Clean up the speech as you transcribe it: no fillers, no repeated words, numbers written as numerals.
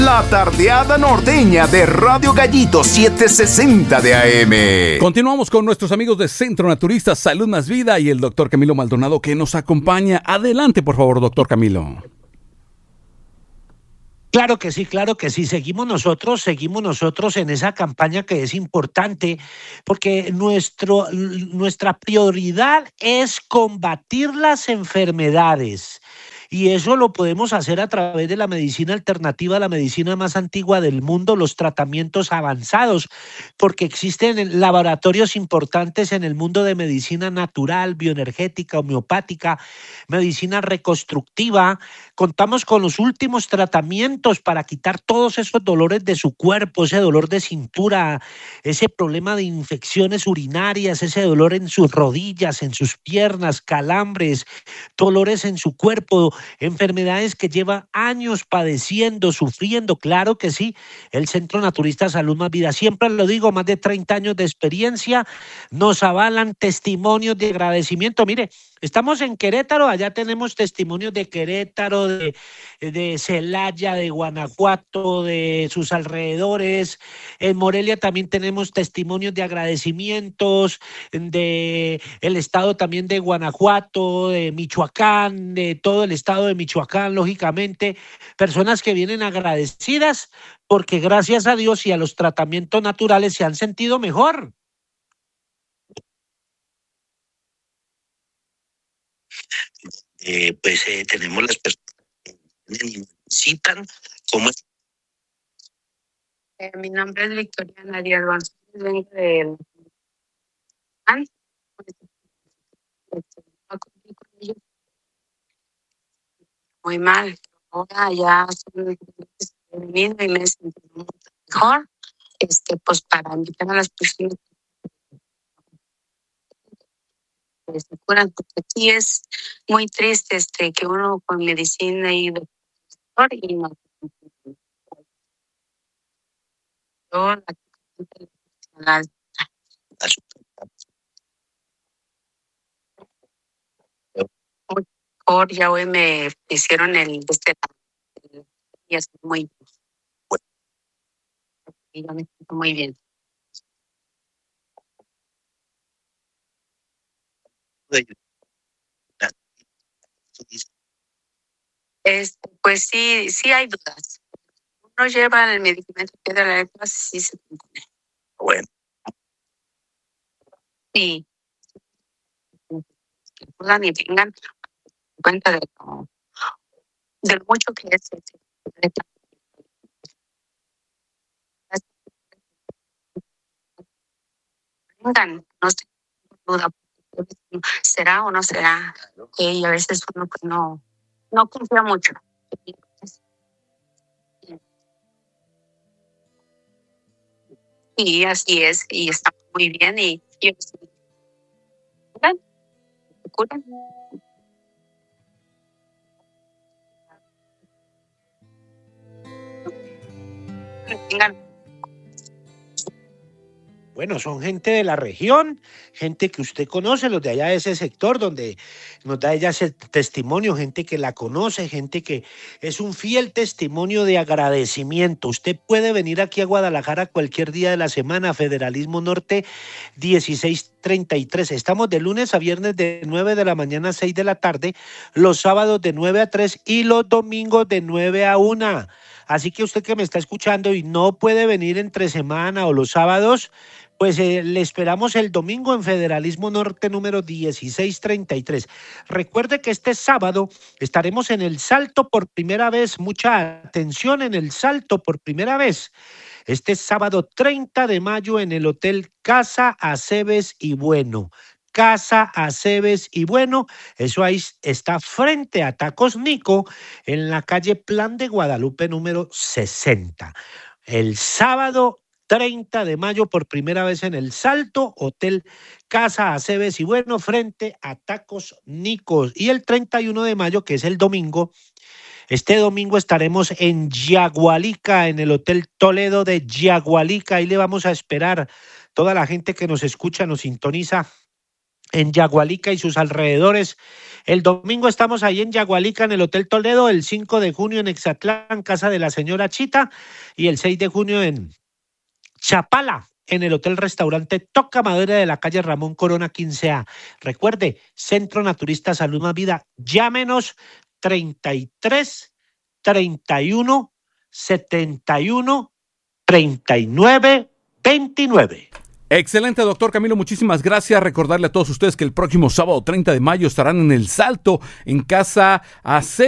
La tardeada norteña de Radio Gallito 760 de AM. Continuamos con nuestros amigos de Centro Naturista Salud Más Vida y el doctor Camilo Maldonado que nos acompaña. Adelante, por favor, doctor Camilo. Claro que sí. Seguimos nosotros en esa campaña que es importante porque nuestra prioridad es combatir las enfermedades. Y eso lo podemos hacer a través de la medicina alternativa, la medicina más antigua del mundo, los tratamientos avanzados, porque existen laboratorios importantes en el mundo de medicina natural, bioenergética, homeopática, medicina reconstructiva. Contamos con los últimos tratamientos para quitar todos esos dolores de su cuerpo, ese dolor de cintura, ese problema de infecciones urinarias, ese dolor en sus rodillas, en sus piernas, calambres, dolores en su cuerpo, enfermedades que lleva años padeciendo, sufriendo. Claro que sí, el Centro Naturista Salud Más Vida, siempre lo digo, más de 30 años de experiencia, nos avalan testimonios de agradecimiento. Mire, estamos en Querétaro, allá tenemos testimonios de Querétaro, de Celaya, de Guanajuato, de sus alrededores. En Morelia también tenemos testimonios de agradecimientos, de el estado también de Guanajuato, de Michoacán, de todo el estado de Michoacán, lógicamente, personas que vienen agradecidas porque gracias a Dios y a los tratamientos naturales se han sentido mejor. Tenemos las personas que necesitan. ¿Cómo es? Mi nombre es Victoria Nadia González, vengo del muy mal. Ahora ya he venido y me he sentido mucho mejor. Pues para invitar a las personas que se curan, porque aquí es muy triste que uno con medicina y doctor y no. Ya hoy me hicieron y estoy muy bueno. Y yo me siento muy bien. Pues sí hay dudas. Uno lleva el medicamento que de la letra, sí se compone. Bueno. Sí. Que puedan y tengan cuenta de lo mucho que es tengan, no sé, duda, será o no será, y a veces uno pues no confía mucho. Y así es, y está muy bien, y se curan. Bueno, son gente de la región, gente que usted conoce, los de allá de ese sector donde nos da ella ese testimonio, gente que la conoce, gente que es un fiel testimonio de agradecimiento. Usted puede venir aquí a Guadalajara cualquier día de la semana, Federalismo Norte 1633. Estamos de lunes a viernes de 9 de la mañana a 6 de la tarde, los sábados de 9 a 3 y los domingos de 9 a 1. Así que usted que me está escuchando y no puede venir entre semana o los sábados, pues le esperamos el domingo en Federalismo Norte número 1633. Recuerde que este sábado estaremos en El Salto por primera vez. Mucha atención, en El Salto por primera vez. Este sábado 30 de mayo en el Hotel Casa Aceves y Bueno. Casa Aceves y Bueno, eso ahí está frente a Tacos Nico, en la calle Plan de Guadalupe número 60. El sábado 30 de mayo por primera vez en El Salto, Hotel Casa Aceves y Bueno, frente a Tacos Nico. Y el 31 de mayo, que es el domingo, este domingo estaremos en Yagualica, en el Hotel Toledo de Yagualica. Ahí le vamos a esperar. Toda la gente que nos escucha, nos sintoniza en Yagualica y sus alrededores, El domingo estamos ahí en Yagualica, en el Hotel Toledo, el 5 de junio en Exatlán, Casa de la Señora Chita, y el 6 de junio en Chapala, en el Hotel Restaurante Toca Madera de la calle Ramón Corona 15A. Recuerde, Centro Naturista Salud Más Vida, llámenos 33 31 71 39 29. Excelente, doctor Camilo, muchísimas gracias. Recordarle a todos ustedes que el próximo sábado 30 de mayo estarán en El Salto, en Casa AC